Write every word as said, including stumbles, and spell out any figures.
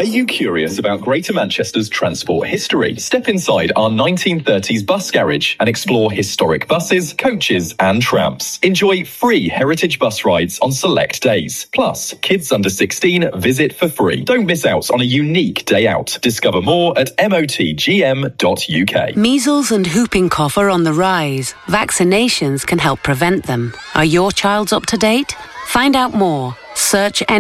Are you curious about Greater Manchester's transport history? Step inside our nineteen thirties bus garage and explore historic buses, coaches and trams. Enjoy free heritage bus rides on select days. Plus, kids under sixteen visit for free. Don't miss out on a unique day out. Discover more at m o t g m dot u k. Measles and whooping cough are on the rise. Vaccinations can help prevent them. Are your child's up to date? Find out more. Search N